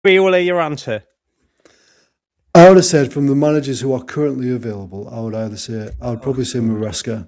Viola, your answer? I would have said from the managers who are currently available, I would probably say Maresca.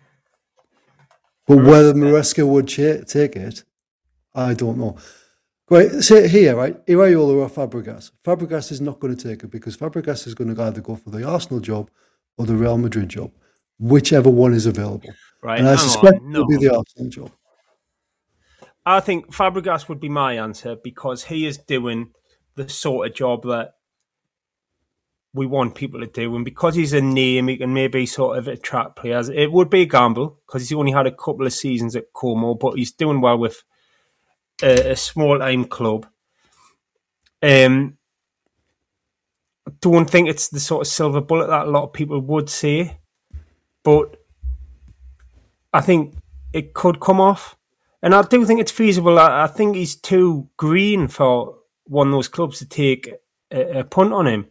But whether Maresca would take it, I don't know. Right, say here, right? Iraola or Fabregas. Fabregas is not going to take it because Fabregas is going to either go for the Arsenal job or the Real Madrid job, whichever one is available. Right, and I suspect it'll be the Arsenal job. I think Fabregas would be my answer because he is doing the sort of job that we want people to do, and because he's a name, he can maybe sort of attract players. It would be a gamble because he's only had a couple of seasons at Como, but he's doing well with a small-time club. I don't think it's the sort of silver bullet that a lot of people would say, but I think it could come off. And I do think it's feasible. I think he's too green for one of those clubs to take a punt on him.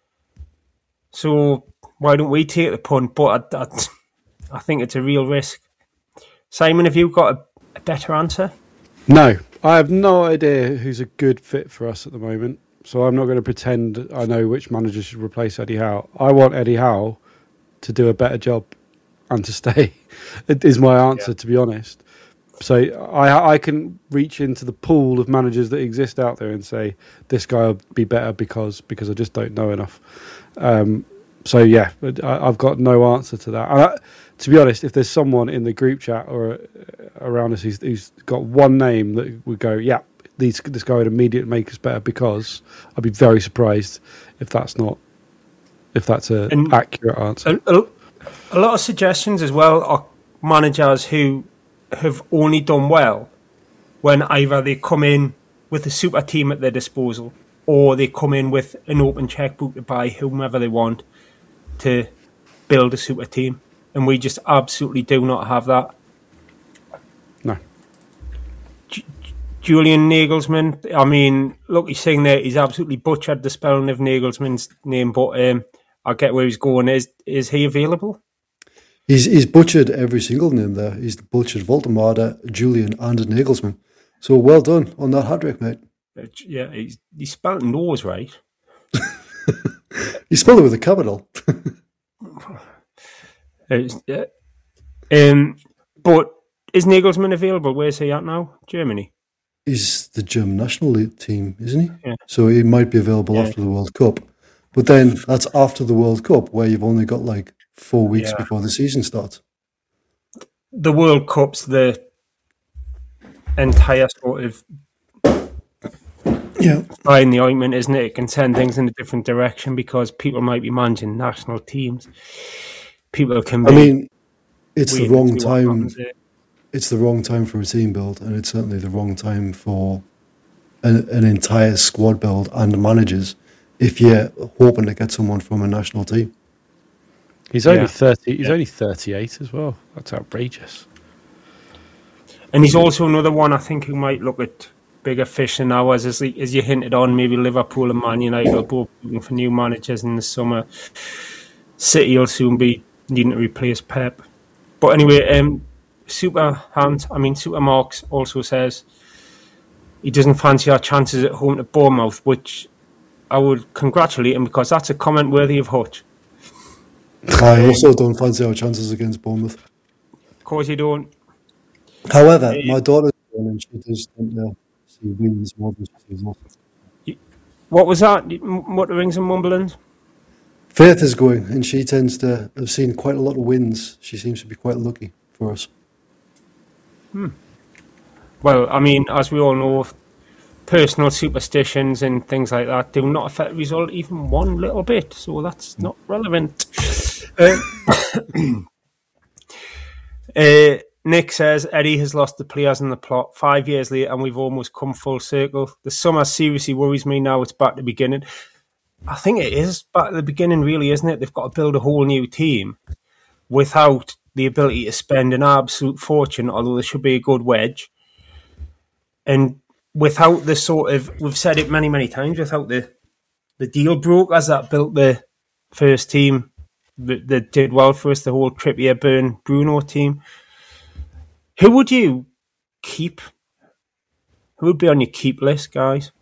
So why don't we take the punt? But I think it's a real risk. Simon, have you got a better answer? No, I have no idea who's a good fit for us at the moment. So I'm not going to pretend I know which manager should replace Eddie Howe. I want Eddie Howe to do a better job and to stay. It is my answer, to be honest. So I can reach into the pool of managers that exist out there and say this guy will be better because I just don't know enough. So yeah, I've got no answer to that. And to be honest, if there's someone in the group chat or around us who's got one name that would go, yeah, this guy would immediately make us better, because I'd be very surprised if that's an accurate answer. A lot of suggestions as well are managers who have only done well when either they come in with a super team at their disposal or they come in with an open checkbook to buy whomever they want to build a super team. And we just absolutely do not have that. No. Julian Nagelsmann, I mean, look, he's saying there he's absolutely butchered the spelling of Nagelsmann's name, but I get where he's going. Is he available? He's butchered every single name there. He's butchered Voltemade, Julian, and Nagelsmann. So well done on that hat-trick, mate. Yeah, he spelled nose right. He spelled it with a capital. But is Nagelsmann available? Where's he at now? Germany? He's the German national team, isn't he? Yeah. So he might be available after the World Cup. But then that's after the World Cup, where you've only got like 4 weeks before the season starts. The World Cup's the entire sort of fly in the ointment, isn't it? It can send things in a different direction because people might be managing national teams. People can be... I mean, it's the wrong time. It's the wrong time for a team build, and it's certainly the wrong time for an entire squad build and managers if you're hoping to get someone from a national team. He's only 30. He's only 38 as well. That's outrageous. And he's also another one, I think, who might look at bigger fish than ours, as you hinted on. Maybe Liverpool and Man United will both be looking for new managers in the summer. City will soon be needing to replace Pep. But anyway, Super Marks also says he doesn't fancy our chances at home to Bournemouth, which I would congratulate him, because that's a comment worthy of Hutch. I also don't fancy our chances against Bournemouth. Of course you don't. However, my daughter's born and she does think that she wins more than she loses. What was that? Mutterings and mumblings? Faith is going, and she tends to have seen quite a lot of wins. She seems to be quite lucky for us. Well, I mean, as we all know, personal superstitions and things like that do not affect the result even one little bit, so that's not relevant. Nick says Eddie has lost the players and the plot 5 years later, and we've almost come full circle. The summer seriously worries me now. It's back to the beginning. I think it is back to the beginning, really, isn't it? They've got to build a whole new team without the ability to spend an absolute fortune, although there should be a good wedge. And without the sort of, we've said it many, many times, without the deal brokers that built the first team that did well for us, the whole Trippier, Burn, Bruno team. Who would you keep? Who would be on your keep list, guys?